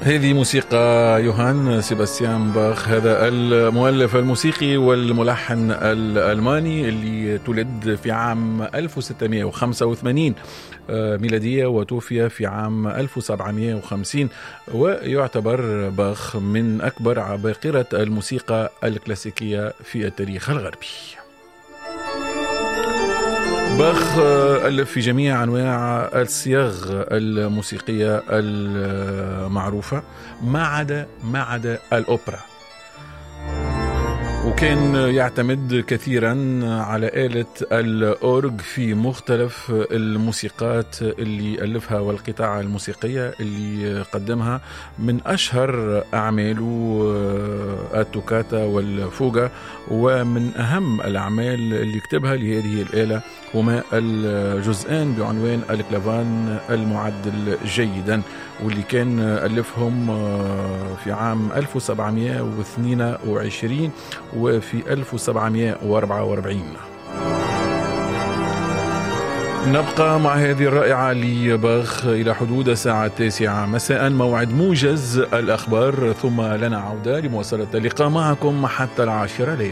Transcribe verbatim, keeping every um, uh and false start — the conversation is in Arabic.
هذه موسيقى يوهان سيباستيان باخ، هذا المؤلف الموسيقي والملحن الألماني اللي تولد في عام ألف وستمائة وخمسة وثمانين ميلادية وتوفي في عام ألف وسبعمائة وخمسين، ويعتبر باخ من أكبر عباقرة الموسيقى الكلاسيكية في التاريخ الغربي. باخ ألف في جميع أنواع الصياغ الموسيقية المعروفة ما عدا ما عدا الأوبرا، وكان يعتمد كثيرا على آلة الأورج في مختلف الموسيقات اللي ألفها والقطع الموسيقية اللي قدمها. من أشهر أعماله التوكاتا والفوغا، ومن أهم الأعمال اللي كتبها لهذه الآلة هما الجزئان بعنوان الكلافان المعدل جيدا، واللي كان ألفهم في عام ألف وسبعمائة واثنين وعشرين وفي ألف وسبعمائة وأربعة وأربعين. نبقى مع هذه الرائعة لباخ إلى حدود الساعة التاسعة مساء، موعد موجز الأخبار، ثم لنا عودة لمواصلة اللقاء معكم حتى العاشرة ليلة.